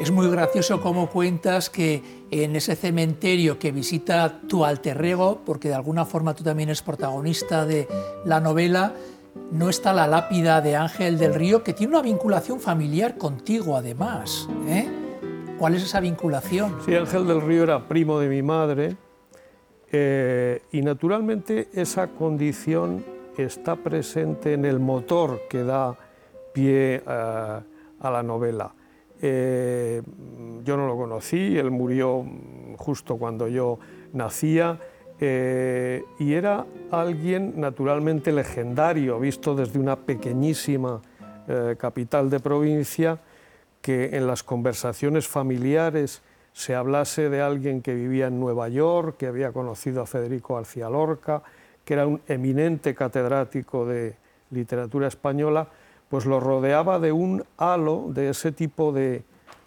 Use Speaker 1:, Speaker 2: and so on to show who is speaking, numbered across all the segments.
Speaker 1: Es muy gracioso cómo cuentas que en ese cementerio que visita tu alter ego, porque de alguna forma tú también eres protagonista de la novela, no está la lápida de Ángel del Río, que tiene una vinculación familiar contigo además, ¿eh? ¿Cuál es esa vinculación?
Speaker 2: Sí, Ángel del Río era primo de mi madre y naturalmente esa condición está presente en el motor que da pie a la novela. Yo no lo conocí, él murió justo cuando yo nacía y era alguien naturalmente legendario, visto desde una pequeñísima capital de provincia, que en las conversaciones familiares se hablase de alguien que vivía en Nueva York, que había conocido a Federico García Lorca, que era un eminente catedrático de literatura española, pues lo rodeaba de un halo de ese tipo de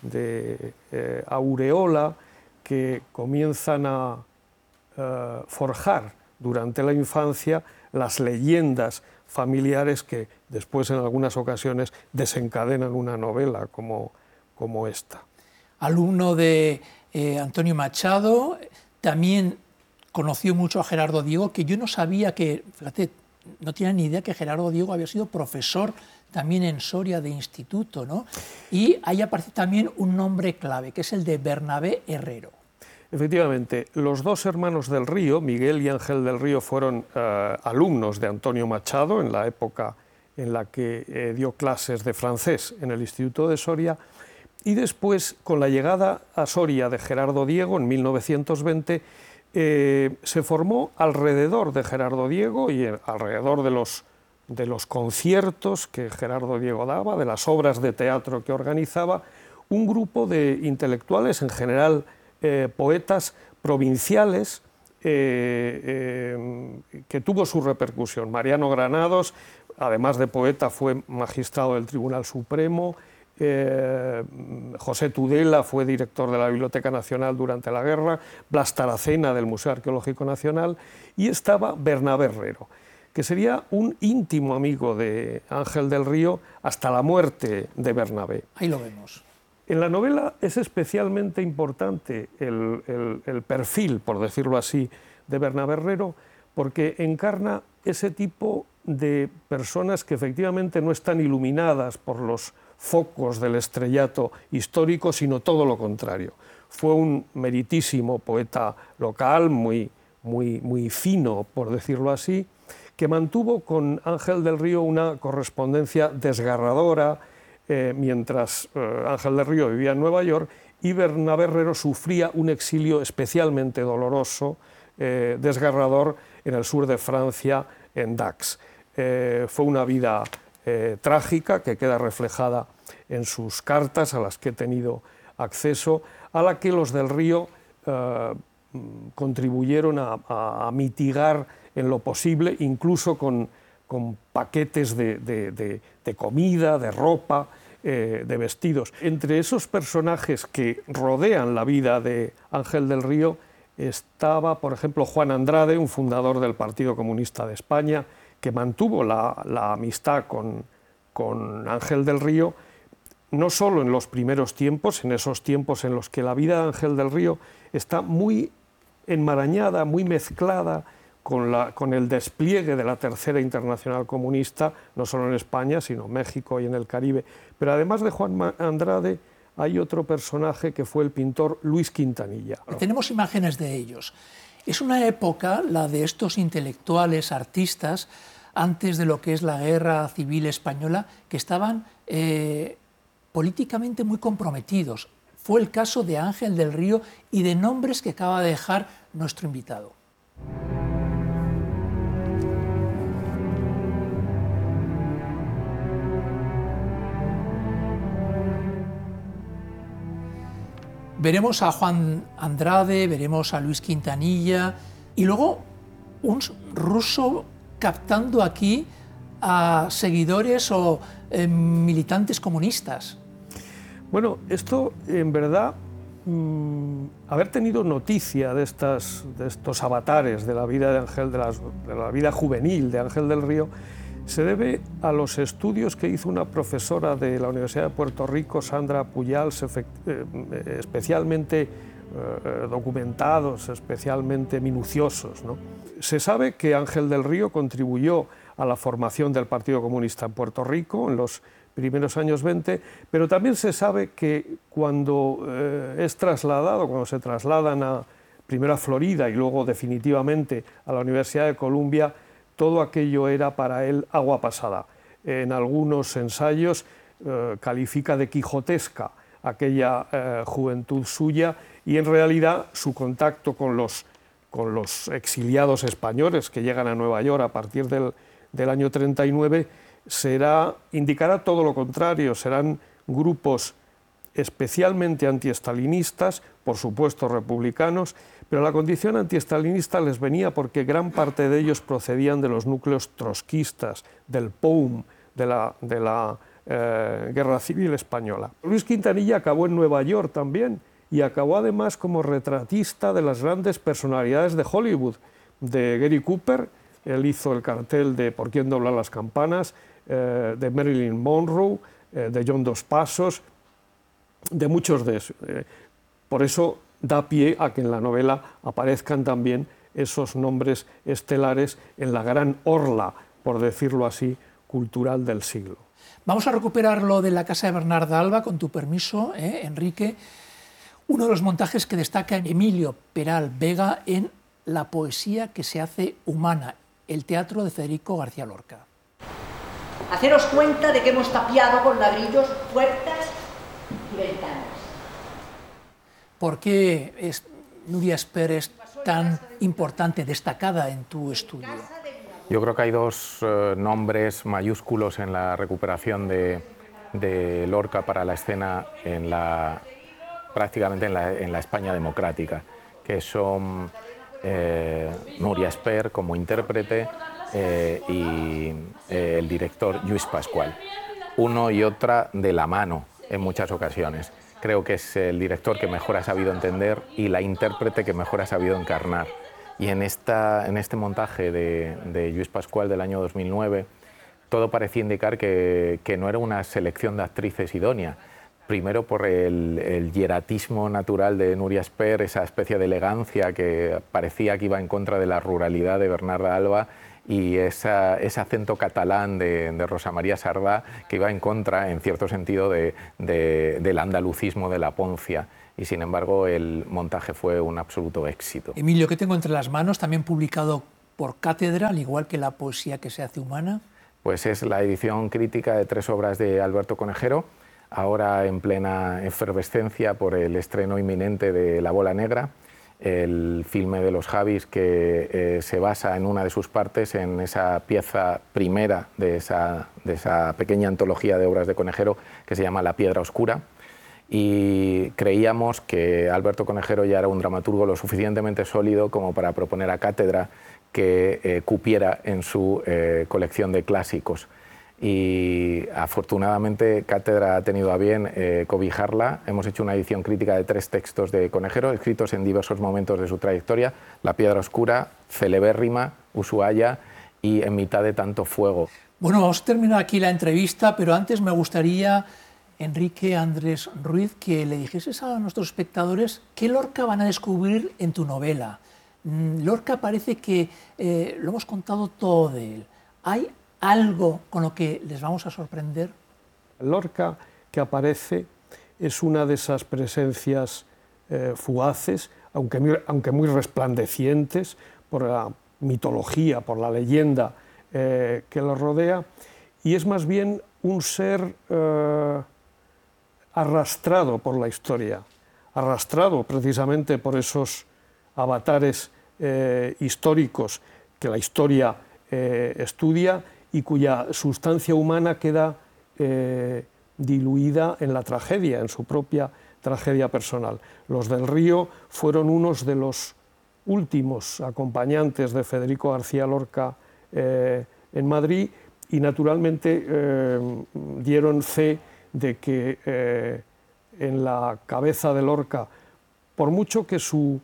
Speaker 2: aureola que comienzan a forjar durante la infancia las leyendas familiares que después en algunas ocasiones desencadenan una novela como esta.
Speaker 1: Alumno de Antonio Machado, también conoció mucho a Gerardo Diego, que yo no sabía que, fíjate, no tenía ni idea que Gerardo Diego había sido profesor también en Soria de instituto, ¿no? Y ahí aparece también un nombre clave, que es el de Bernabé Herrero.
Speaker 2: Efectivamente, los dos hermanos del Río, Miguel y Ángel del Río, fueron alumnos de Antonio Machado en la época en la que dio clases de francés en el Instituto de Soria, y después, con la llegada a Soria de Gerardo Diego en 1920, se formó alrededor de Gerardo Diego y alrededor de los conciertos que Gerardo Diego daba, de las obras de teatro que organizaba, un grupo de intelectuales, en general poetas provinciales, que tuvo su repercusión. Mariano Granados, además de poeta, fue magistrado del Tribunal Supremo. José Tudela fue director de la Biblioteca Nacional durante la guerra, Blas Taracena del Museo Arqueológico Nacional, y estaba Bernabé Herrero, que sería un íntimo amigo de Ángel del Río hasta la muerte de Bernabé.
Speaker 1: Ahí lo vemos.
Speaker 2: En la novela es especialmente importante el perfil, por decirlo así, de Bernabé Herrero, porque encarna ese tipo de personas que efectivamente no están iluminadas por los focos del estrellato histórico, sino todo lo contrario. Fue un meritísimo poeta local, muy fino, por decirlo así, que mantuvo con Ángel del Río una correspondencia desgarradora, mientras Ángel del Río vivía en Nueva York y Bernabé Herrero sufría un exilio especialmente doloroso, desgarrador, en el sur de Francia, en Dax. Fue una vida trágica que queda reflejada en sus cartas a las que he tenido acceso, a la que los del Río contribuyeron a mitigar en lo posible, incluso con paquetes de comida, de ropa, de vestidos. Entre esos personajes que rodean la vida de Ángel del Río estaba, por ejemplo, Juan Andrade, un fundador del Partido Comunista de España, que mantuvo la amistad con Ángel del Río, no solo en los primeros tiempos, en esos tiempos en los que la vida de Ángel del Río está muy enmarañada, muy mezclada con el despliegue de la Tercera Internacional Comunista, no solo en España, sino en México y en el Caribe. Pero además de Juan Andrade, hay otro personaje que fue el pintor Luis Quintanilla.
Speaker 1: Tenemos imágenes de ellos. Es una época, la de estos intelectuales, artistas, antes de lo que es la Guerra Civil Española, que estaban políticamente muy comprometidos. Fue el caso de Ángel del Río y de nombres que acaba de dejar nuestro invitado. Veremos a Juan Andrade, veremos a Luis Quintanilla y luego un ruso captando aquí a seguidores o militantes comunistas.
Speaker 2: Bueno, esto en verdad, haber tenido noticia de estos avatares de la vida de Ángel, de la vida juvenil de Ángel del Río, se debe a los estudios que hizo una profesora de la Universidad de Puerto Rico, Sandra Pujals, especialmente documentados, especialmente minuciosos, ¿no? Se sabe que Ángel del Río contribuyó a la formación del Partido Comunista en Puerto Rico en los primeros años 20, pero también se sabe que cuando cuando se trasladan primero a Florida y luego definitivamente a la Universidad de Columbia, todo aquello era para él agua pasada. En algunos ensayos califica de quijotesca aquella juventud suya, y en realidad su contacto con los exiliados españoles que llegan a Nueva York a partir del año 39 indicará todo lo contrario. Serán grupos especialmente antiestalinistas, por supuesto republicanos, pero la condición antiestalinista les venía porque gran parte de ellos procedían de los núcleos trotskistas, del POUM, de la Guerra Civil Española. Luis Quintanilla acabó en Nueva York también, y acabó además como retratista de las grandes personalidades de Hollywood, de Gary Cooper. Él hizo el cartel de Por quién doblan las campanas, de Marilyn Monroe, de John Dos Passos, de muchos de esos. Por eso da pie a que en la novela aparezcan también esos nombres estelares en la gran orla, por decirlo así, cultural del siglo.
Speaker 1: Vamos a recuperar lo de la casa de Bernarda Alba, con tu permiso, Enrique. Uno de los montajes que destaca Emilio Peral Vega en La poesía que se hace humana, el teatro de Federico García Lorca.
Speaker 3: Haceros cuenta de que hemos tapiado con ladrillos puertas y ventanas.
Speaker 1: ¿Por qué Núria Esper es tan importante, destacada en tu estudio?
Speaker 4: Yo creo que hay dos nombres mayúsculos en la recuperación de Lorca para la escena prácticamente en la España democrática, que son Núria Esper como intérprete y el director Lluís Pascual. Uno y otra de la mano en muchas ocasiones. Creo que es el director que mejor ha sabido entender y la intérprete que mejor ha sabido encarnar. Y en este montaje de Lluís Pascual del año 2009, todo parecía indicar que no era una selección de actrices idónea. Primero por el hieratismo natural de Núria Esper, esa especie de elegancia que parecía que iba en contra de la ruralidad de Bernarda Alba, y ese acento catalán de Rosa María Sardá, que iba en contra, en cierto sentido, del andalucismo de la Poncia. Y sin embargo el montaje fue un absoluto éxito.
Speaker 1: Emilio, ¿qué tengo entre las manos? También publicado por Cátedra, al igual que La poesía que se hace humana.
Speaker 4: Pues es la edición crítica de 3 obras de Alberto Conejero, ahora en plena efervescencia por el estreno inminente de La bola negra, el filme de los Javis que se basa en una de sus partes, en esa pieza primera de esa pequeña antología de obras de Conejero que se llama La piedra oscura. Y creíamos que Alberto Conejero ya era un dramaturgo lo suficientemente sólido como para proponer a Cátedra que cupiera en su colección de clásicos. Y afortunadamente Cátedra ha tenido a bien cobijarla. Hemos hecho una edición crítica de 3 textos de Conejero, escritos en diversos momentos de su trayectoria: La piedra oscura, celebérrima, Ushuaia y En mitad de tanto fuego.
Speaker 1: Bueno, vamos a terminar aquí la entrevista, pero antes me gustaría, Enrique Andrés Ruiz, que le dijeses a nuestros espectadores qué Lorca van a descubrir en tu novela. Lorca parece que lo hemos contado todo de él. ¿Hay algo con lo que les vamos a sorprender?
Speaker 2: Lorca que aparece es una de esas presencias fugaces, aunque muy resplandecientes, por la mitología, por la leyenda que lo rodea, y es más bien un ser arrastrado por la historia, arrastrado precisamente por esos avatares históricos que la historia estudia y cuya sustancia humana queda diluida en la tragedia, en su propia tragedia personal. Los del Río fueron unos de los últimos acompañantes de Federico García Lorca en Madrid, y naturalmente dieron fe de que en la cabeza de Lorca, por mucho que su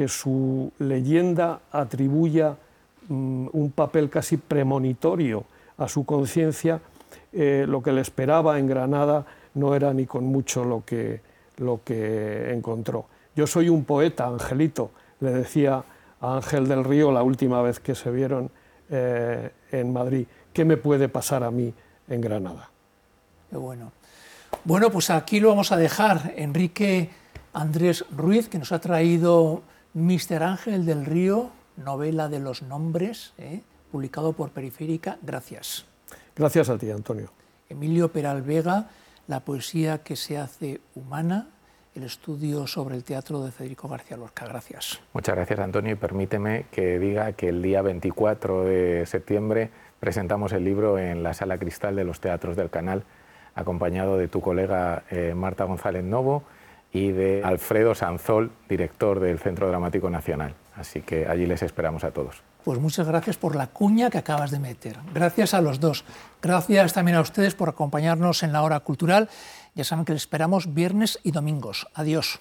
Speaker 2: leyenda atribuya un papel casi premonitorio a su conciencia, lo que le esperaba en Granada no era ni con mucho lo que encontró. Yo soy un poeta, Angelito, le decía a Ángel del Río la última vez que se vieron en Madrid. ¿Qué me puede pasar a mí en Granada?
Speaker 1: Qué bueno. Bueno, pues aquí lo vamos a dejar. Enrique Andrés Ruiz, que nos ha traído Mr. Ángel del Río, novela de los nombres, publicado por Periférica. Gracias.
Speaker 2: Gracias a ti, Antonio.
Speaker 1: Emilio Peral Vega, La poesía que se hace humana, el estudio sobre el teatro de Federico García Lorca. Gracias.
Speaker 4: Muchas gracias, Antonio, y permíteme que diga que el día 24 de septiembre presentamos el libro en la Sala Cristal de los Teatros del Canal, acompañado de tu colega Marta González Novo y de Alfredo Sanzol, director del Centro Dramático Nacional. Así que allí les esperamos a todos.
Speaker 1: Pues muchas gracias por la cuña que acabas de meter. Gracias a los dos. Gracias también a ustedes por acompañarnos en la Hora Cultural. Ya saben que les esperamos viernes y domingos. Adiós.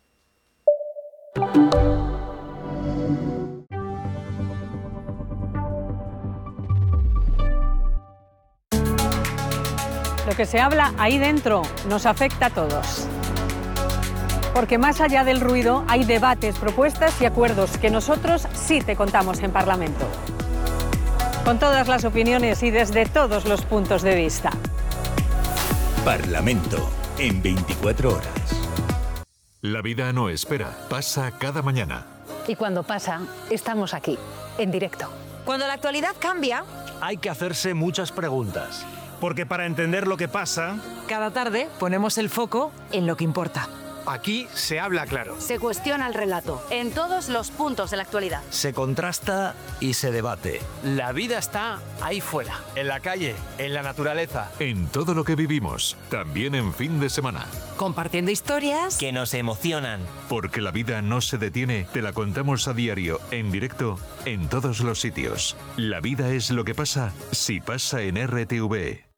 Speaker 5: Lo que se habla ahí dentro nos afecta a todos. Porque más allá del ruido hay debates, propuestas y acuerdos que nosotros sí te contamos en Parlamento. Con todas las opiniones y desde todos los puntos de vista.
Speaker 6: Parlamento, en 24 horas.
Speaker 7: La vida no espera, pasa cada mañana.
Speaker 8: Y cuando pasa, estamos aquí, en directo.
Speaker 9: Cuando la actualidad cambia,
Speaker 10: hay que hacerse muchas preguntas. Porque para entender lo que pasa,
Speaker 9: cada tarde ponemos el foco en lo que importa.
Speaker 10: Aquí se habla claro.
Speaker 8: Se cuestiona el relato en todos los puntos de la actualidad.
Speaker 10: Se contrasta y se debate.
Speaker 11: La vida está ahí fuera, en la calle, en la naturaleza.
Speaker 7: En todo lo que vivimos, también en fin de semana.
Speaker 9: Compartiendo historias
Speaker 11: que nos emocionan.
Speaker 7: Porque la vida no se detiene, te la contamos a diario, en directo, en todos los sitios. La vida es lo que pasa, si pasa en RTV.